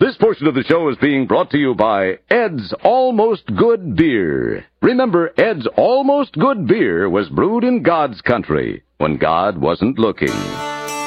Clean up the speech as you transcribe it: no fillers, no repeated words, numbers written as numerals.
This portion of the show is being brought to you by Ed's Almost Good Beer. Remember, Ed's Almost Good Beer was brewed in God's country when God wasn't looking.